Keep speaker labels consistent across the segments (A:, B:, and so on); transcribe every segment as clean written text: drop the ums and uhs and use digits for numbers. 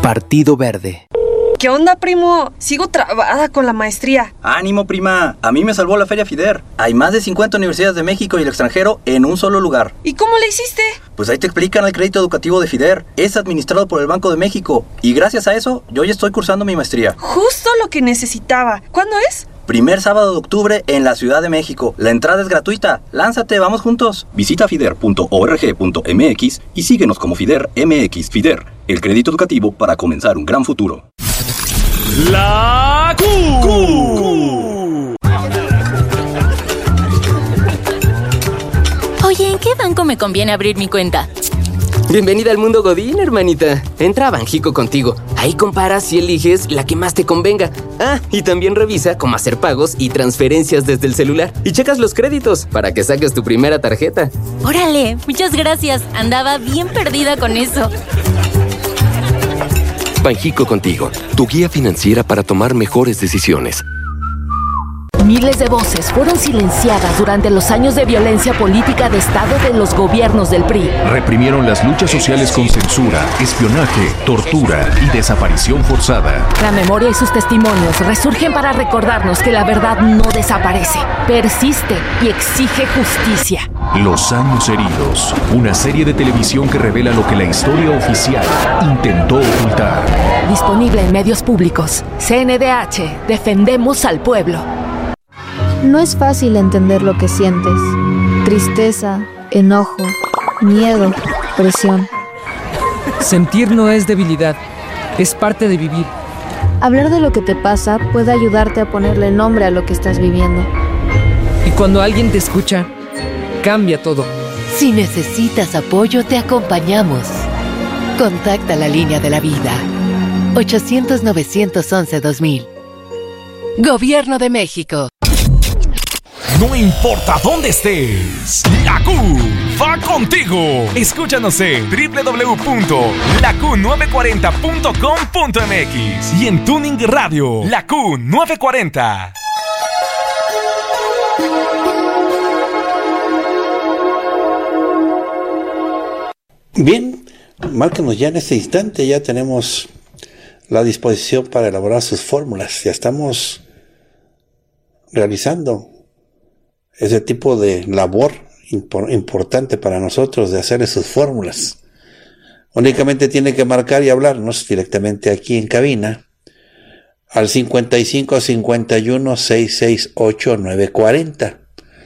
A: Partido Verde.
B: ¿Qué onda, primo? Sigo trabada con la maestría.
C: ¡Ánimo, prima! A mí me salvó la Feria FIDER. Hay más de 50 universidades de México y el extranjero en un solo lugar.
B: ¿Y cómo le hiciste?
C: Pues ahí te explican el crédito educativo de FIDER. Es administrado por el Banco de México. Y gracias a eso, yo ya estoy cursando mi maestría.
B: Justo lo que necesitaba. ¿Cuándo es?
C: Primer sábado de octubre en la Ciudad de México. La entrada es gratuita. Lánzate, vamos juntos. Visita fider.org.mx y síguenos como FIDER MX. FIDER, el crédito educativo para comenzar un gran futuro.
D: La Q.
E: Oye, ¿en qué banco me conviene abrir mi cuenta?
F: Bienvenida al mundo Godín, hermanita. Entra a Banjico Contigo. Ahí comparas y eliges la que más te convenga. Ah, y también revisa cómo hacer pagos y transferencias desde el celular. Y checas los créditos para que saques tu primera tarjeta.
E: ¡Órale! Muchas gracias. Andaba bien perdida con eso.
G: Banjico Contigo, tu guía financiera para tomar mejores decisiones.
H: Miles de voces fueron silenciadas durante los años de violencia política de Estado de los gobiernos del PRI.
I: Reprimieron las luchas sociales con censura, espionaje, tortura y desaparición forzada.
H: La memoria y sus testimonios resurgen para recordarnos que la verdad no desaparece, persiste y exige justicia.
I: Los años heridos, una serie de televisión que revela lo que la historia oficial intentó ocultar.
H: Disponible en medios públicos. CNDH, defendemos al pueblo.
J: No es fácil entender lo que sientes. Tristeza, enojo, miedo, presión.
K: Sentir no es debilidad, es parte de vivir.
J: Hablar de lo que te pasa puede ayudarte a ponerle nombre a lo que estás viviendo.
K: Y cuando alguien te escucha, cambia todo.
L: Si necesitas apoyo, te acompañamos. Contacta la línea de la vida. 800-911-2000. Gobierno de México.
D: No importa dónde estés, la Q va contigo. Escúchanos en www.laq940.com.mx y en Tuning Radio, la Q940.
M: Bien, márquenos ya en este instante, ya tenemos la disposición para elaborar sus fórmulas. Ya estamos realizando ese tipo de labor importante para nosotros de hacer sus fórmulas. Únicamente tiene que marcar y hablarnos directamente aquí en cabina al 55 51 668 940.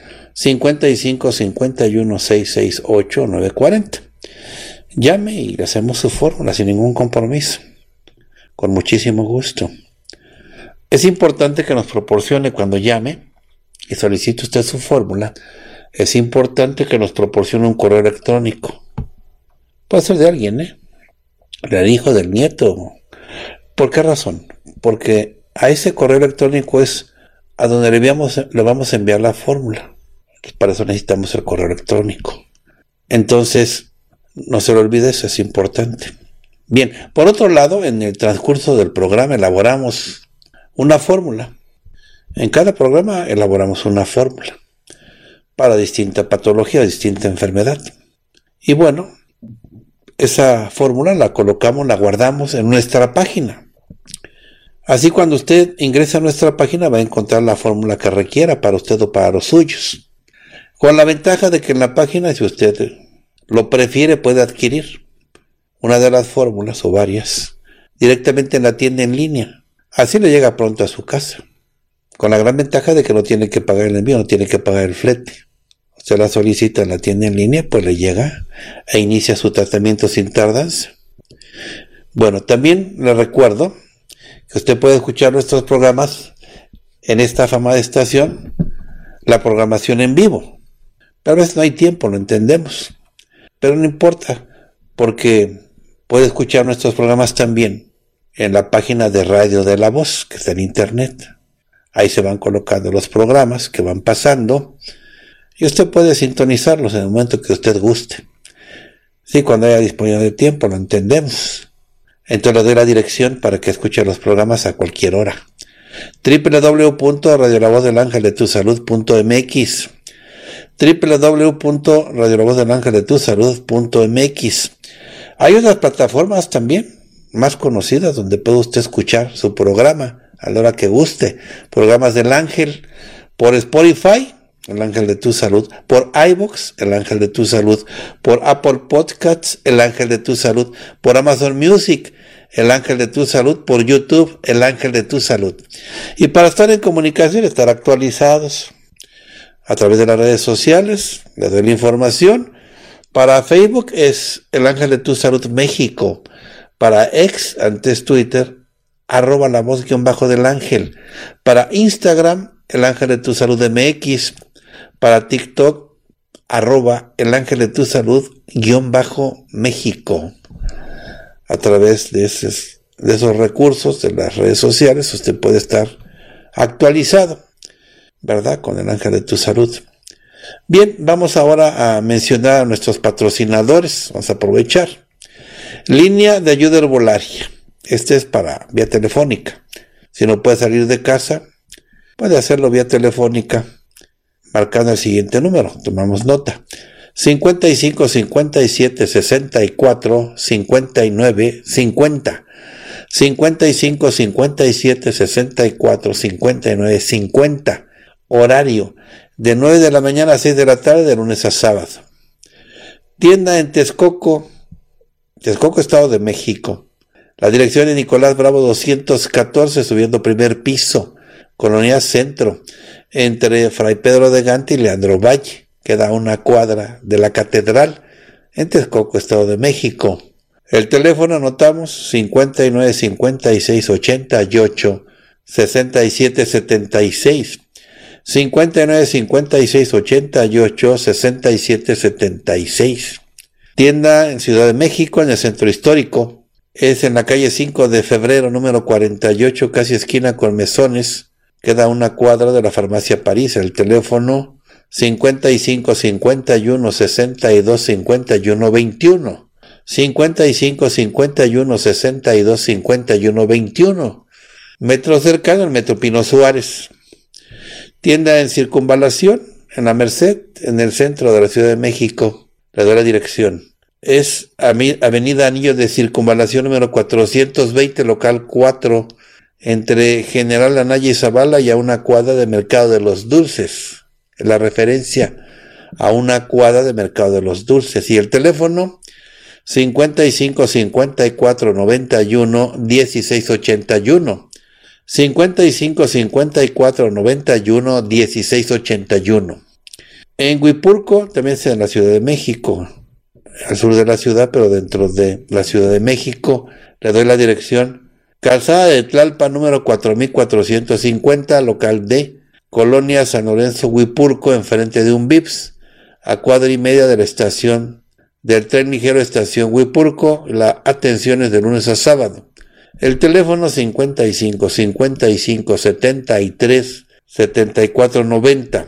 M: 55 51 668 940. Llame y le hacemos su fórmula sin ningún compromiso, con muchísimo gusto. Es importante que nos proporcione cuando llame y solicite usted su fórmula, es importante que nos proporcione un correo electrónico. Puede ser de alguien, del hijo, del nieto. ¿Por qué razón? Porque a ese correo electrónico es a donde le vamos a enviar la fórmula. Para eso necesitamos el correo electrónico. Entonces, no se lo olvide, eso es importante. Bien, por otro lado, en el transcurso del programa elaboramos una fórmula. En cada programa elaboramos una fórmula para distinta patología, distinta enfermedad. Y bueno, esa fórmula la colocamos, la guardamos en nuestra página. Así cuando usted ingresa a nuestra página va a encontrar la fórmula que requiera para usted o para los suyos. Con la ventaja de que en la página, si usted lo prefiere, puede adquirir una de las fórmulas o varias directamente en la tienda en línea. Así le llega pronto a su casa. Con la gran ventaja de que no tiene que pagar el envío, no tiene que pagar el flete. Usted la solicita en la tienda en línea, pues le llega e inicia su tratamiento sin tardanza. Bueno, también le recuerdo que usted puede escuchar nuestros programas en esta afamada estación, la programación en vivo. Tal vez no hay tiempo, lo entendemos, pero no importa, porque puede escuchar nuestros programas también en la página de Radio de la Voz, que está en internet. Ahí se van colocando los programas que van pasando y usted puede sintonizarlos en el momento que usted guste. Sí, cuando haya disponibilidad de tiempo, lo entendemos. Entonces le doy la dirección para que escuche los programas a cualquier hora. www.radiolavoz-del-ángel-de-tu-salud.mx www.radiolavoz-del-ángel-de-tu-salud.mx. Hay otras plataformas también más conocidas donde puede usted escuchar su programa a la hora que guste. Programas del Ángel por Spotify, El Ángel de tu Salud, por iVoox, El Ángel de tu Salud, por Apple Podcasts, El Ángel de tu Salud, por Amazon Music, El Ángel de tu Salud, por YouTube, El Ángel de tu Salud. Y para estar en comunicación, estar actualizados a través de las redes sociales, les doy la información. Para Facebook es El Ángel de tu Salud México. Para X, antes Twitter, @la voz_del ángel. Para Instagram, El Ángel de tu Salud MX. Para TikTok, @El Ángel de tu Salud _México. A través de esos recursos de las redes sociales, usted puede estar actualizado, ¿verdad? Con El Ángel de tu Salud. Bien, vamos ahora a mencionar a nuestros patrocinadores. Vamos a aprovechar. Línea de ayuda herbolaria. Este es para vía telefónica. Si no puede salir de casa, puede hacerlo vía telefónica marcando el siguiente número. Tomamos nota. 55 57 64 59 50. 55 57 64 59 50. Horario de 9 de la mañana a 6 de la tarde, de lunes a sábado. Tienda en Texcoco, Estado de México. La dirección es Nicolás Bravo 214, subiendo primer piso, Colonia Centro, entre Fray Pedro de Gante y Leandro Valle. Queda a una cuadra de la Catedral, en Texcoco, Estado de México. El teléfono anotamos 59 56 88 67 76. 59 56 88 67 76. Tienda en Ciudad de México, en el Centro Histórico. Es en la calle 5 de Febrero, número 48, casi esquina con Mesones. Queda a una cuadra de la Farmacia París. El teléfono 55 51 62 51 21. 55 51 62 51 21. Metro cercano, el Metro Pino Suárez. Tienda en Circunvalación, en la Merced, en el centro de la Ciudad de México. Le doy la dirección. Es Avenida Anillo de Circunvalación número 420, local 4, entre General Anaya y Zavala, y a una cuadra de Mercado de los Dulces. La referencia a una cuadra de Mercado de los Dulces. Y el teléfono 55 54 91 16 81. 55 54 91 16 81. En Huipulco, también es en la Ciudad de México, al sur de la ciudad, pero dentro de la Ciudad de México. Le doy la dirección. Calzada de Tlalpan, número 4450, local D, Colonia San Lorenzo, Huipulco, enfrente de un Vips, a cuadra y media de la estación del tren ligero estación Huipulco. La atención es de lunes a sábado. El teléfono 55 55 73 74 90.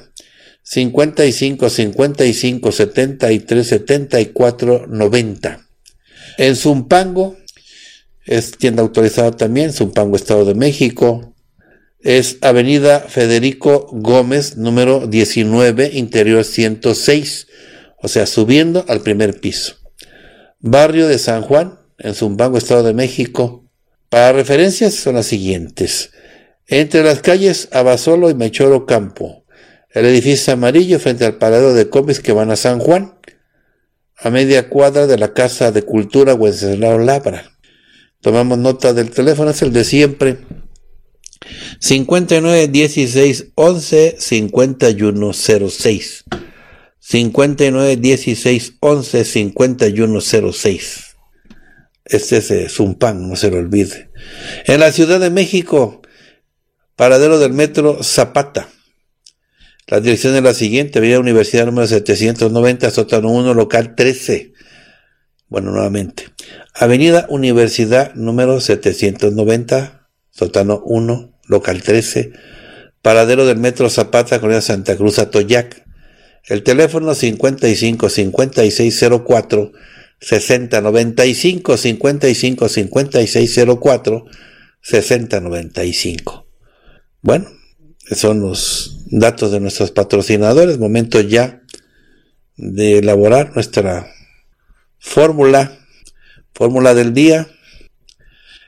M: 55 55 73 74 90. En Zumpango, es tienda autorizada también, Zumpango, Estado de México. Es Avenida Federico Gómez, número 19, interior 106, o sea, subiendo al primer piso. Barrio de San Juan, en Zumpango, Estado de México. Para referencias son las siguientes. Entre las calles Abasolo y Mechoro Campo, el edificio amarillo frente al paradero de combis que van a San Juan, a media cuadra de la Casa de Cultura Wenceslao Labra. Tomamos nota del teléfono, es el de siempre. 59 16 11 5106. 59 16 11 5106. Este es Zumpango, no se lo olvide. En la Ciudad de México, paradero del Metro Zapata. La dirección es la siguiente: Avenida Universidad número 790, sótano 1, local 13. Bueno, nuevamente. Avenida Universidad número 790, sótano 1, local 13. Paradero del Metro Zapata, Colonia Santa Cruz, Atoyac. El teléfono 55 56 04 60 95. 55 56 04 60 95. Bueno, son los datos de nuestros patrocinadores. Momento ya de elaborar nuestra fórmula del día.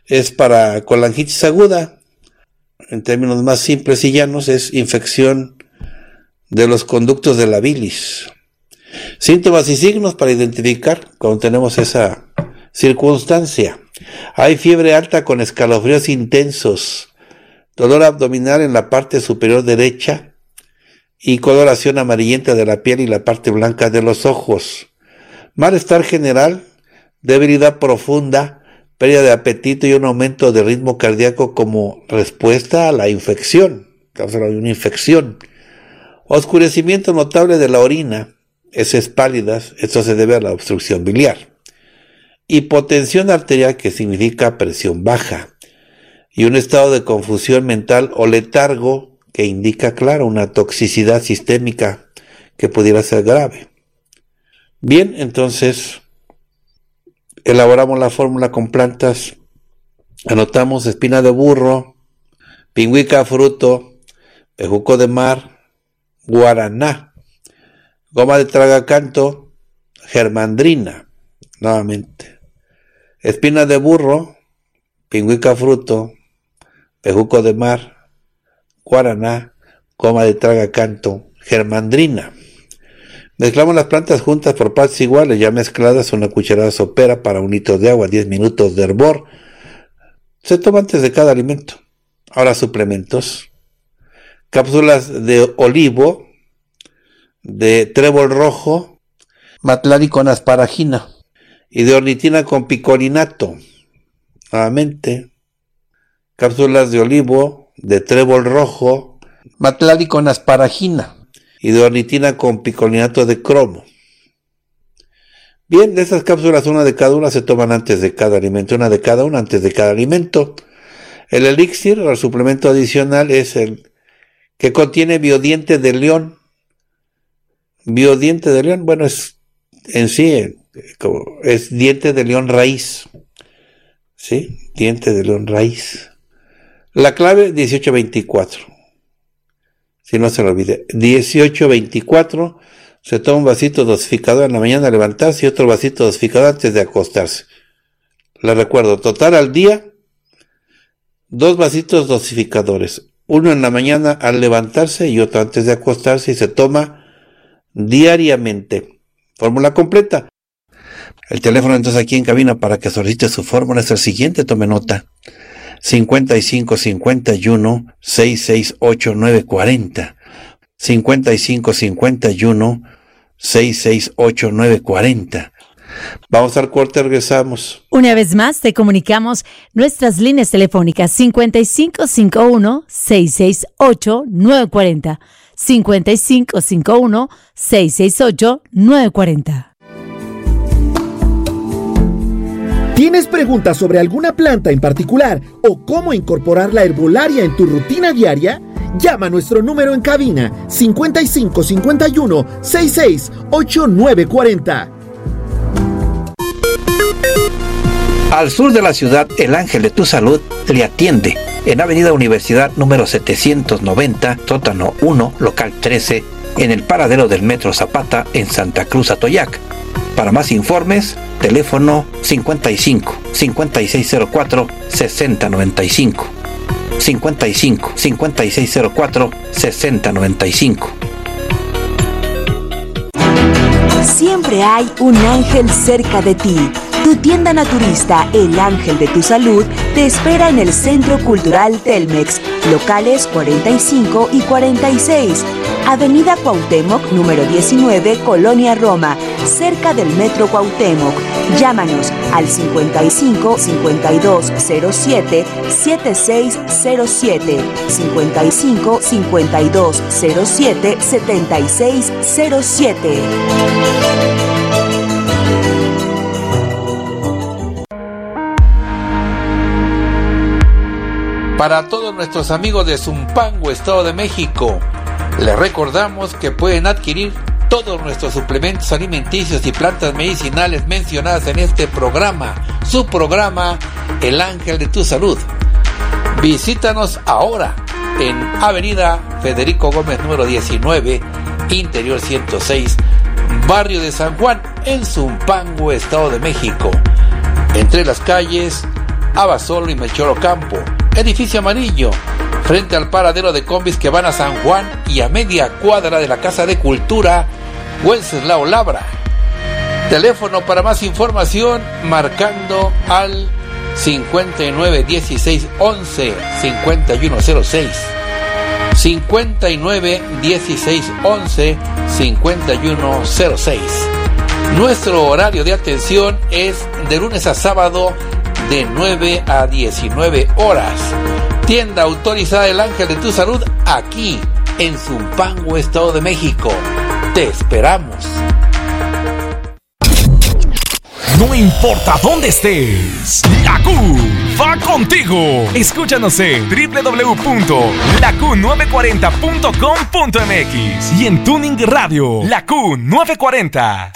M: es para colangitis aguda. En términos más simples y llanos, es infección de los conductos de la bilis. Síntomas y signos para identificar cuando tenemos esa circunstancia. Hay fiebre alta con escalofríos intensos, dolor abdominal en la parte superior derecha y coloración amarillenta de la piel y la parte blanca de los ojos. Malestar general, debilidad profunda, pérdida de apetito y un aumento de ritmo cardíaco como respuesta a la infección. Causa una infección. Oscurecimiento notable de la orina, heces pálidas, esto se debe a la obstrucción biliar. Hipotensión arterial, que significa presión baja, y un estado de confusión mental o letargo que indica, claro, una toxicidad sistémica que pudiera ser grave. Bien, entonces elaboramos la fórmula con plantas, anotamos espina de burro, pingüica fruto, bejuco de mar, guaraná, goma de tragacanto, germandrina, nuevamente, espina de burro, pingüica fruto, bejuco de mar, guaraná, goma de tragacanto, germandrina. Mezclamos las plantas juntas por partes iguales, ya mezcladas, una cucharada sopera para 1 litro de agua, 10 minutos de hervor. Se toma antes de cada alimento. Ahora suplementos. Cápsulas de olivo, de trébol rojo, matlari con asparagina y de ornitina con picolinato. Nuevamente, cápsulas de olivo, de trébol rojo, matlari con asparagina y de ornitina con picolinato de cromo. Bien, de esas cápsulas, una de cada una se toman antes de cada alimento, una de cada una antes de cada alimento. El elixir o el suplemento adicional es el que contiene biodiente de león. Biodiente de león, bueno, es en sí es diente de león raíz. ¿Sí? Diente de león raíz. La clave 1824. Si no se lo olvide, 18-24, se toma un vasito dosificador en la mañana al levantarse y otro vasito dosificador antes de acostarse. Les recuerdo, total al día, 2 vasitos dosificadores, uno en la mañana al levantarse y otro antes de acostarse, y se toma diariamente. Fórmula completa. El teléfono entonces aquí en cabina para que solicite su fórmula es el siguiente, tome nota. 55 51 668 940, 55 51 668 940. Vamos al corte, regresamos.
A: Una vez más te comunicamos nuestras líneas telefónicas 55 51 668 940, 55 51 668 940.
N: ¿Tienes preguntas sobre alguna planta en particular o cómo incorporar la herbolaria en tu rutina diaria? Llama a nuestro número en cabina 55 51 668 940.
O: Al sur de la ciudad, el Ángel de tu Salud le atiende en Avenida Universidad número 790, sótano 1, local 13, en el paradero del Metro Zapata en Santa Cruz, Atoyac. Para más informes, teléfono 55 5604 6095, 55 5604 6095.
P: Siempre hay un ángel cerca de ti. Tu tienda naturista, El Ángel de tu Salud, te espera en el Centro Cultural Telmex, locales 45 y 46, Avenida Cuauhtémoc, número 19, Colonia Roma, cerca del Metro Cuauhtémoc. Llámanos al 55 52 07 7607, 55 52 07 7607.
M: Para todos nuestros amigos de Zumpango, Estado de México, les recordamos que pueden adquirir todos nuestros suplementos alimenticios y plantas medicinales mencionadas en este programa, su programa El Ángel de tu Salud. Visítanos ahora en Avenida Federico Gómez número 19, Interior 106, Barrio de San Juan, en Zumpango, Estado de México, entre las calles
O: Abasolo y Melchor Ocampo. Edificio amarillo, frente al paradero de combis que van a San Juan y a media cuadra de la Casa de Cultura Wenceslao Labra. Teléfono para más información marcando al 591611-5106. 591611-5106. Nuestro horario de atención es de lunes a sábado de 9 a 19 horas. Tienda autorizada El Ángel de tu Salud aquí en Zumpango, Estado de México. Te esperamos.
D: No importa dónde estés, la Q va contigo. Escúchanos en www.laQ940.com.mx y en Tuning Radio, la Q940.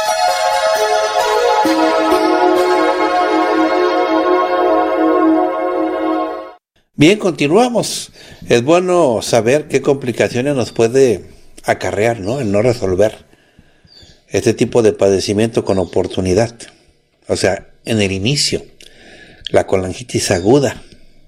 M: Bien, continuamos. Es bueno saber qué complicaciones nos puede acarrear, ¿no? El no resolver este tipo de padecimiento con oportunidad. O sea, en el inicio, la colangitis aguda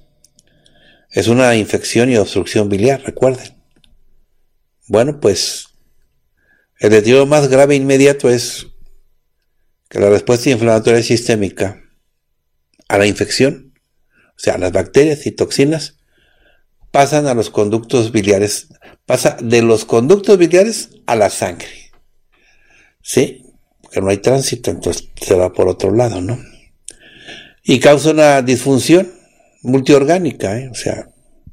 M: es una infección y obstrucción biliar, recuerden. Bueno, pues el deterioro más grave e inmediato es que la respuesta inflamatoria sistémica a la infección, o sea, las bacterias y toxinas, pasan a los conductos biliares, pasa de los conductos biliares a la sangre. ¿Sí? Porque no hay tránsito, entonces se va por otro lado, ¿no? Y causa una disfunción multiorgánica, o sea,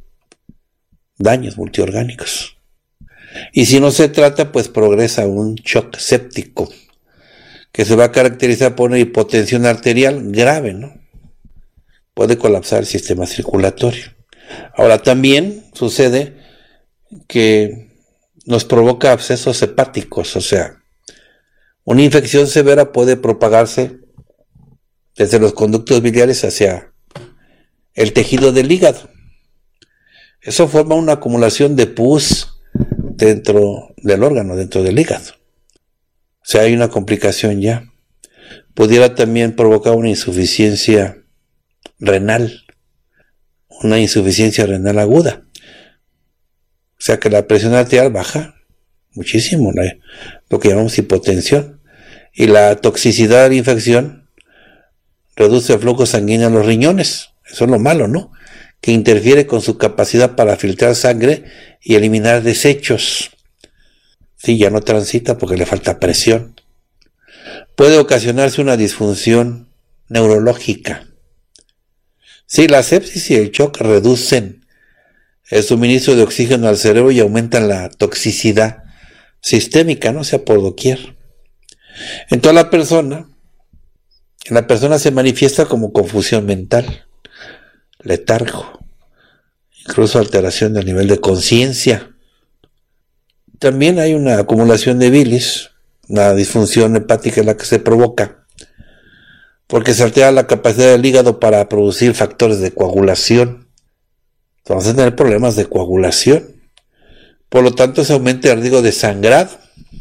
M: daños multiorgánicos. Y si no se trata, pues progresa un shock séptico, que se va a caracterizar por una hipotensión arterial grave, ¿no? Puede colapsar el sistema circulatorio. Ahora también sucede que nos provoca abscesos hepáticos, o sea, una infección severa puede propagarse desde los conductos biliares hacia el tejido del hígado. Eso forma una acumulación de pus dentro del órgano, dentro del hígado. O sea, hay una complicación ya. Pudiera también provocar una insuficiencia renal, una insuficiencia renal aguda. O sea que la presión arterial baja muchísimo, lo que llamamos hipotensión. Y la toxicidad de la infección reduce el flujo sanguíneo a los riñones. Eso es lo malo, ¿no? Que interfiere con su capacidad para filtrar sangre y eliminar desechos. Sí, ya no transita porque le falta presión. Puede ocasionarse una disfunción neurológica. Sí, la sepsis y el shock reducen el suministro de oxígeno al cerebro y aumentan la toxicidad sistémica, ¿no? O sea, por doquier. En toda la persona se manifiesta como confusión mental, letargo, incluso alteración del nivel de conciencia. También hay una acumulación de bilis, una disfunción hepática en la que se provoca, porque se altera la capacidad del hígado para producir factores de coagulación. Vamos a tener problemas de coagulación. Por lo tanto, se aumenta el riesgo de sangrado.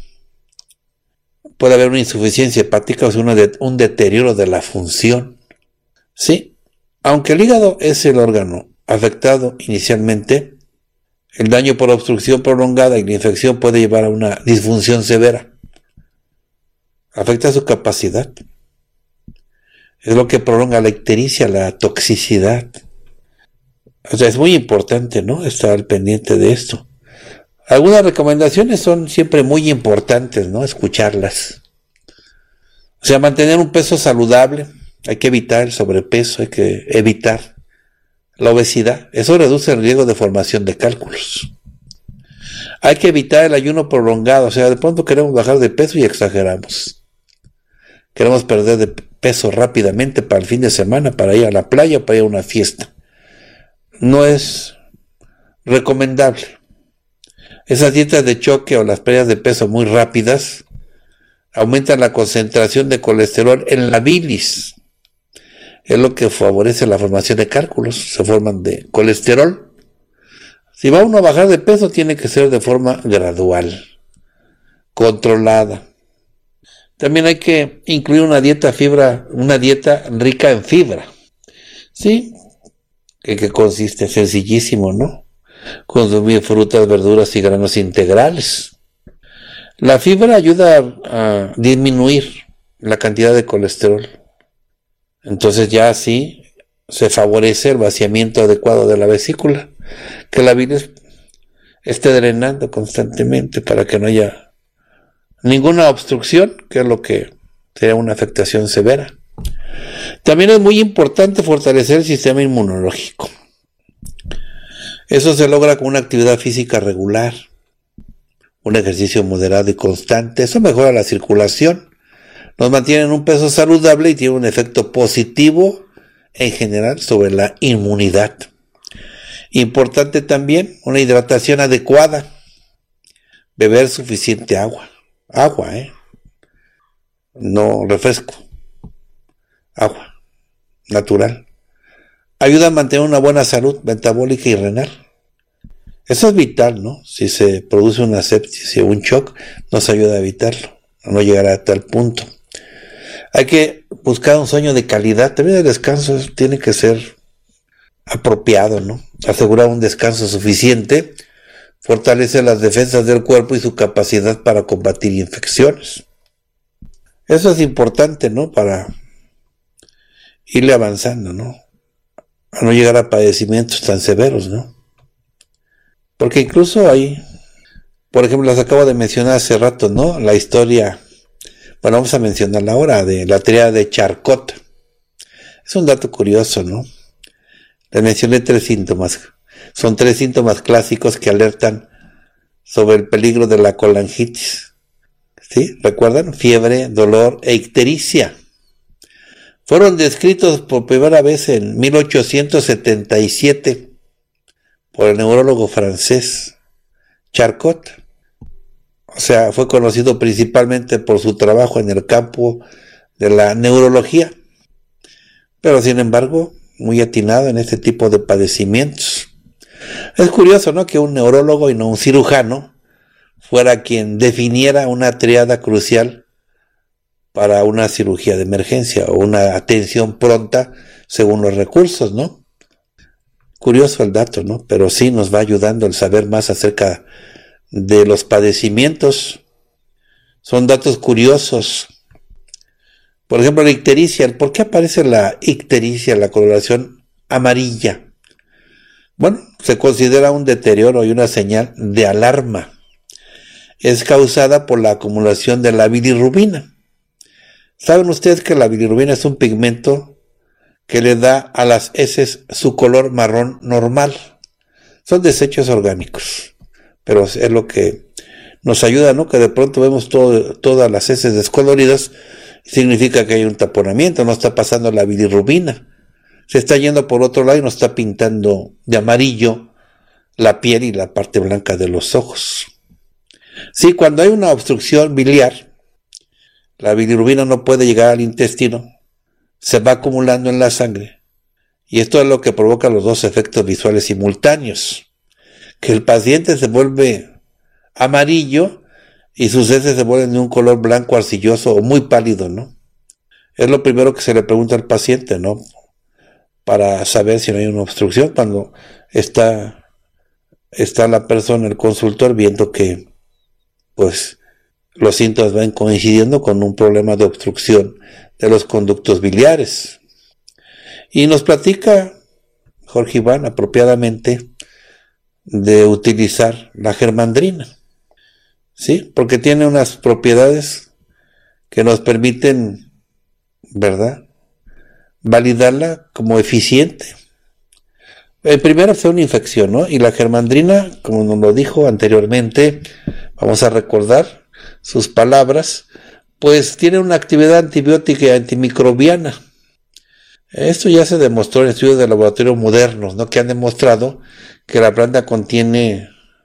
M: Puede haber una insuficiencia hepática, o sea, un deterioro de la función. Sí, aunque el hígado es el órgano afectado inicialmente, el daño por obstrucción prolongada y la infección puede llevar a una disfunción severa. Afecta su capacidad. Es lo que prolonga la ictericia, la toxicidad. O sea, es muy importante, ¿no?, estar al pendiente de esto. Algunas recomendaciones son siempre muy importantes, ¿no?, escucharlas. O sea, mantener un peso saludable. Hay que evitar el sobrepeso, hay que evitar la obesidad. Eso reduce el riesgo de formación de cálculos. Hay que evitar el ayuno prolongado. O sea, de pronto queremos bajar de peso y exageramos. Queremos perder de peso rápidamente para el fin de semana, para ir a la playa o para ir a una fiesta. No es recomendable. Esas dietas de choque o las pérdidas de peso muy rápidas aumentan la concentración de colesterol en la bilis. Es lo que favorece la formación de cálculos. Se forman de colesterol. Si va uno a bajar de peso, tiene que ser de forma gradual, controlada. También hay que incluir una dieta rica en fibra. Sí, ¿en qué consiste? Sencillísimo, ¿no? Consumir frutas, verduras y granos integrales. La fibra ayuda a disminuir la cantidad de colesterol. Entonces ya así se favorece el vaciamiento adecuado de la vesícula, que la bilis esté drenando constantemente para que no haya ninguna obstrucción, que es lo que sería una afectación severa. También es muy importante fortalecer el sistema inmunológico. Eso se logra con una actividad física regular, un ejercicio moderado y constante. Eso mejora la circulación, nos mantiene en un peso saludable y tiene un efecto positivo en general sobre la inmunidad. Importante también una hidratación adecuada, beber suficiente agua, no refresco, agua natural. Ayuda a mantener una buena salud metabólica y renal. Eso es vital, ¿no? Si se produce una sepsis o un shock, nos ayuda a evitarlo, a no llegar a tal punto. Hay que buscar un sueño de calidad. También el descanso tiene que ser apropiado, ¿no? Asegurar un descanso suficiente fortalece las defensas del cuerpo y su capacidad para combatir infecciones. Eso es importante, ¿no? Para irle avanzando, ¿no? A no llegar a padecimientos tan severos, ¿no? Porque incluso hay, por ejemplo, las acabo de mencionar hace rato, ¿no? La historia, bueno, vamos a mencionarla ahora, de la tríada de Charcot. Es un dato curioso, ¿no? Les mencioné 3 síntomas. Son 3 síntomas clásicos que alertan sobre el peligro de la colangitis. ¿Sí? ¿Recuerdan? Fiebre, dolor e ictericia. Fueron descritos por primera vez en 1877 por el neurólogo francés Charcot. O sea, fue conocido principalmente por su trabajo en el campo de la neurología, pero sin embargo, muy atinado en este tipo de padecimientos. Es curioso, ¿no?, que un neurólogo y no un cirujano fuera quien definiera una tríada crucial para una cirugía de emergencia o una atención pronta según los recursos, ¿no? Curioso el dato, ¿no? Pero sí nos va ayudando el saber más acerca de los padecimientos. Son datos curiosos. Por ejemplo, la ictericia. ¿Por qué aparece la ictericia, la coloración amarilla? Bueno, se considera un deterioro y una señal de alarma. Es causada por la acumulación de la bilirrubina. ¿Saben ustedes que la bilirrubina es un pigmento que le da a las heces su color marrón normal? Son desechos orgánicos, pero es lo que nos ayuda, ¿no? Que de pronto vemos todas las heces descoloridas, significa que hay un taponamiento, no está pasando la bilirrubina, se está yendo por otro lado y nos está pintando de amarillo la piel y la parte blanca de los ojos. Sí, cuando hay una obstrucción biliar, la bilirrubina no puede llegar al intestino, se va acumulando en la sangre, y esto es lo que provoca los dos efectos visuales simultáneos, que el paciente se vuelve amarillo y sus heces se vuelven de un color blanco arcilloso o muy pálido, ¿no? Es lo primero que se le pregunta al paciente, ¿no?, para saber si no hay una obstrucción, cuando está la persona, el consultor, viendo que pues los síntomas van coincidiendo con un problema de obstrucción de los conductos biliares. Y nos platica Jorge Iván apropiadamente de utilizar la germandrina, ¿sí? Porque tiene unas propiedades que nos permiten, ¿verdad?, validarla como eficiente. El primero fue una infección, ¿no? Y la germandrina, como nos lo dijo anteriormente, vamos a recordar sus palabras, pues tiene una actividad antibiótica y antimicrobiana. Esto ya se demostró en estudios de laboratorio modernos, ¿no?, que han demostrado que la planta contiene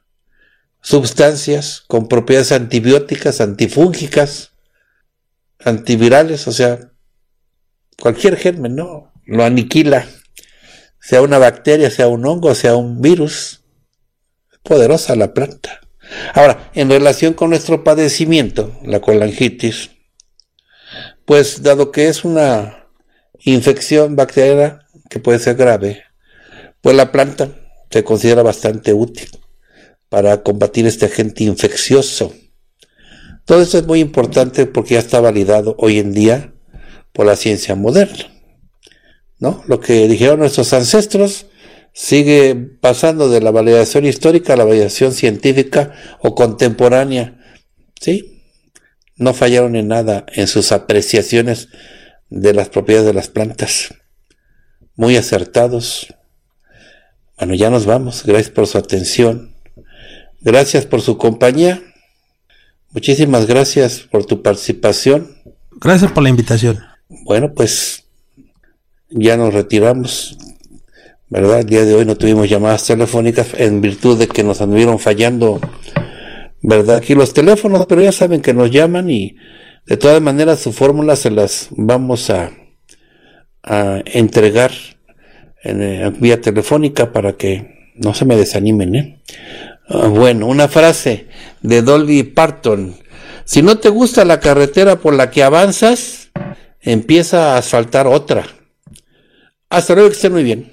M: sustancias con propiedades antibióticas, antifúngicas, antivirales, o sea, cualquier germen, ¿no?, lo aniquila, sea una bacteria, sea un hongo, sea un virus. Poderosa la planta. Ahora, en relación con nuestro padecimiento, la colangitis, pues dado que es una infección bacteriana que puede ser grave, pues la planta se considera bastante útil para combatir este agente infeccioso. Todo esto es muy importante porque ya está validado hoy en día por la ciencia moderna, ¿no? Lo que dijeron nuestros ancestros sigue pasando de la validación histórica a la validación científica o contemporánea, ¿sí? No fallaron en nada en sus apreciaciones de las propiedades de las plantas. Muy acertados. Bueno, ya nos vamos. Gracias por su atención. Gracias por su compañía. Muchísimas gracias por tu participación.
Q: Gracias por la invitación.
M: Bueno, pues ya nos retiramos, ¿verdad? El día de hoy no tuvimos llamadas telefónicas en virtud de que nos anduvieron fallando, ¿verdad? Aquí los teléfonos, pero ya saben que nos llaman y de todas maneras su fórmula se las vamos a entregar en vía telefónica para que no se me desanimen, ¿eh? Bueno, una frase de Dolby Parton: si no te gusta la carretera por la que avanzas, empieza a asfaltar otra. Hasta luego, que estén muy bien.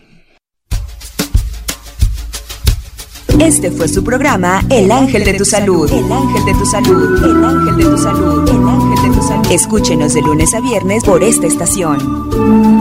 P: Este fue su programa El Ángel de tu Salud. El Ángel de tu Salud. El Ángel de tu Salud. El Ángel de tu Salud. Escúchenos de lunes a viernes por esta estación.